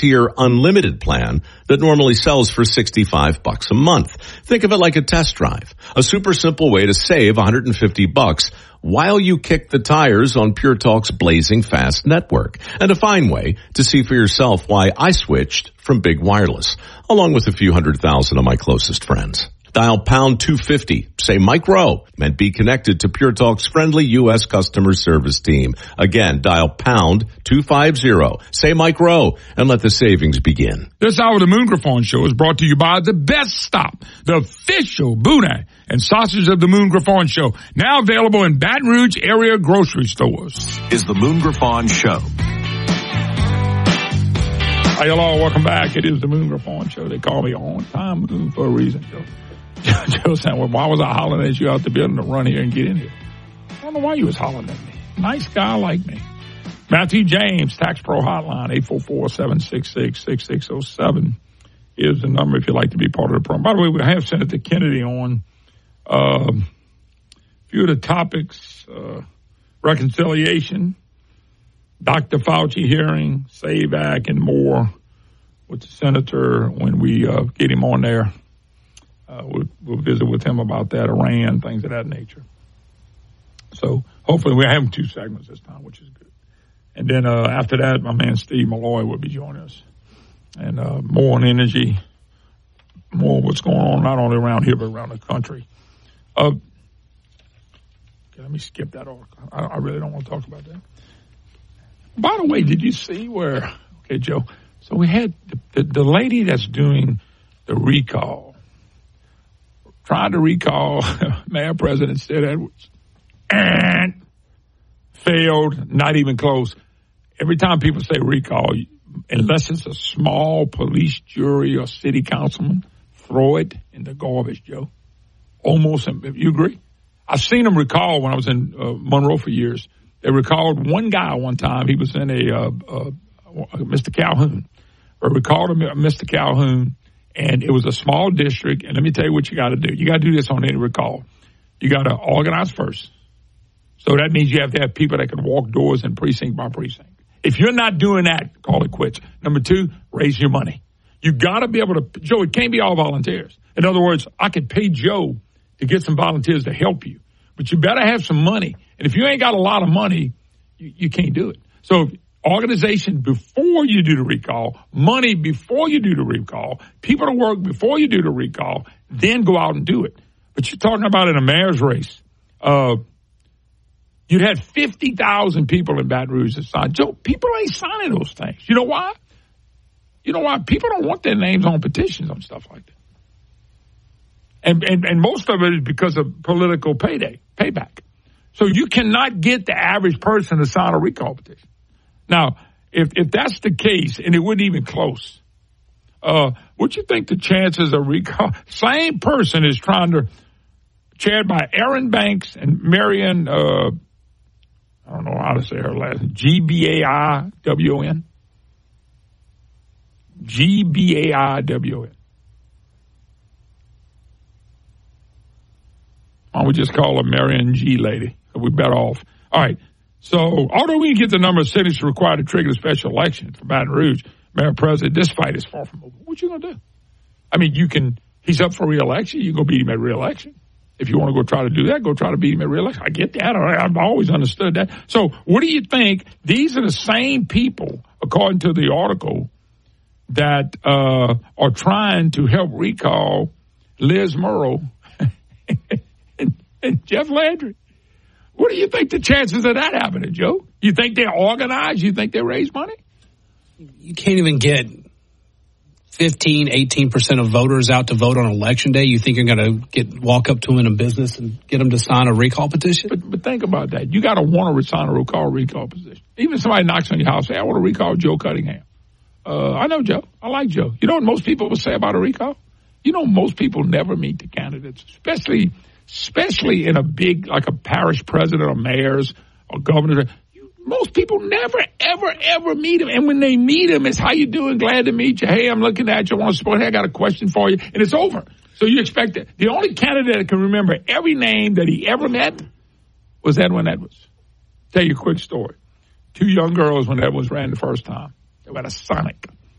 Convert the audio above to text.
top-tier unlimited plan that normally sells for $65 a month. Think of it like a test drive, a super simple way to save $150 while you kick the tires on Pure Talk's blazing fast network, and a fine way to see for yourself why I switched from big wireless, along with a few 100,000 of my closest friends. Dial pound 250, say Mike Rowe, and be connected to Pure Talk's friendly U.S. customer service team. Again, dial pound 250, say Mike Rowe, and let the savings begin. This hour of the Moon Griffon Show is brought to you by The Best Stop, the official boudin and sausage of the Moon Griffon Show, now available in Baton Rouge area grocery stores. Is the Moon Griffon Show. Hi, hello, welcome back. It is the Moon Griffon Show. They call me on time Moon for a reason, Joe. Joe said, well, why was I hollering at you out the building to run here and get in here? I don't know why you was hollering at me. Nice guy like me. Matthew James, Tax Pro Hotline, 844-766-6607 is the number if you'd like to be part of the program. By the way, we have Senator Kennedy on. A few of the topics, reconciliation, Dr. Fauci hearing, SAVE Act, and more with the senator when we get him on there. We'll visit with him about that, Iran, things of that nature. So hopefully we're having 2 segments this time, which is good. And then after that, my man Steve Malloy will be joining us. And more on energy, more what's going on not only around here but around the country. Okay, let me skip that over. I really don't want to talk about that. By the way, did you see where, okay, Joe, so we had the lady that's doing the recall, tried to recall Mayor President Sid Edwards, and failed, not even close. Every time people say recall, unless it's a small police jury or city councilman, throw it in the garbage, Joe. Almost, you agree? I've seen them recall when I was in Monroe for years. They recalled one guy one time. He was in Mr. Calhoun. They recalled Mr. Calhoun, and it was a small district. And let me tell you what you got to do. You got to do this on any recall. You got to organize first. So that means you have to have people that can walk doors and precinct by precinct. If you're not doing that, call it quits. Number 2, raise your money. You got to be able to, Joe, it can't be all volunteers. In other words, I could pay Joe to get some volunteers to help you, but you better have some money. And if you ain't got a lot of money, you can't do it. So organization before you do the recall, money before you do the recall, people to work before you do the recall, then go out and do it. But you're talking about in a mayor's race, you'd had 50,000 people in Baton Rouge that signed. Joe, people ain't signing those things. You know why? You know why? People don't want their names on petitions on stuff like that. And most of it is because of political payback. So you cannot get the average person to sign a recall petition. Now, if that's the case, and it wasn't even close, what you think the chances of recall? Same person is trying to, chaired by Aaron Banks and Marion, I don't know how to say her last name, Gbaiwon. Gbaiwon. Why don't we just call her Marion G. Lady? We're better off. All right. So, although we can get the number of cities required to trigger a special election for Baton Rouge, Mayor President, this fight is far from over. What you going to do? I mean, he's up for re-election. You go beat him at re-election. If you want to go try to do that, go try to beat him at re-election. I get that. I've always understood that. So, what do you think? These are the same people, according to the article, that are trying to help recall Liz Murrow and Jeff Landry. What do you think the chances of that happening, Joe? You think they're organized? You think they raise money? You can't even get 15, 18% of voters out to vote on election day. You think you're going to walk up to them in a business and get them to sign a recall petition? But think about that. You got to want to sign a recall petition. Even if somebody knocks on your house, say, I want to recall Joe Cunningham. I know Joe. I like Joe. You know what most people would say about a recall? You know, most people never meet the candidates, especially in a big, like a parish president or mayors or governors. Most people never, ever meet him. And when they meet him, it's how you doing? Glad to meet you. Hey, I'm looking at you. I want to support. Hey, I got a question for you. And it's over. So you expect it. The only candidate that can remember every name that he ever met was Edwin Edwards. Tell you a quick story. 2 young girls when Edwards ran the first time. They were at a Sonic.